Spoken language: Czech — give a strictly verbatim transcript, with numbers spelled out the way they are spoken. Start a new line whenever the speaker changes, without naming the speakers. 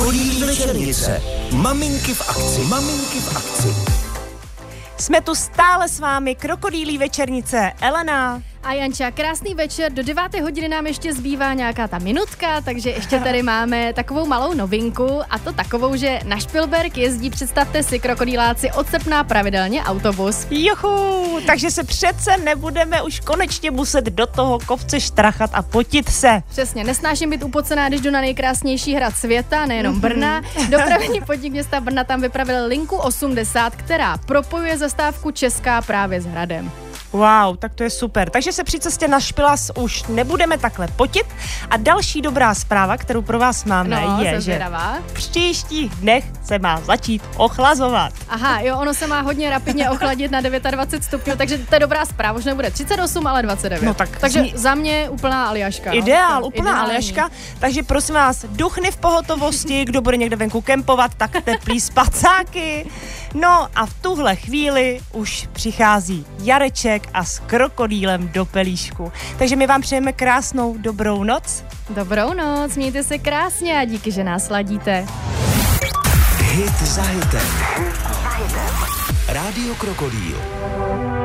Krokodýlí večernice. Maminky v akci. Maminky v akci.
Jsme tu stále s vámi, Krokodýlí večernice, Elena
a Janča. Krásný večer, do deváté hodiny nám ještě zbývá nějaká ta minutka, takže ještě tady máme takovou malou novinku, a to takovou, že na Špilberk jezdí, představte si, krokodýláci, od srpna pravidelně autobus.
Juhu, takže se přece nebudeme už konečně muset do toho kopce štrachat a potit se.
Přesně, nesnáším být upocená, když jdu na nejkrásnější hrad světa, nejenom Brna. Dopravní podnik města Brna tam vypravil linku osmdesát, která propojuje zastávku Česká právě s hradem.
Wow, tak to je super. Takže se při cestě na Špilas už nebudeme takhle potit. A další dobrá zpráva, kterou pro vás máme,
no,
je, že v příštích dnech se má začít ochlazovat.
Aha, jo, ono se má hodně rapidně ochladit na dvacet devět stupňů, takže to je dobrá zpráva, už nebude třicet osm, ale dvacet devět.
No tak
takže
zní...
za mě úplná Aljaška.
Ideál,
no?
úplná
Ideální.
Aljaška. Takže prosím vás, duchny v pohotovosti, kdo bude někde venku kempovat, tak teplý spacáky. No a v tuhle chvíli už přichází Jareček a s krokodýlem do pelíšku. Takže my vám přejeme krásnou dobrou noc.
Dobrou noc, mějte se krásně a díky, že nás ladíte.
Hit za hitem. Rádio Krokodýl.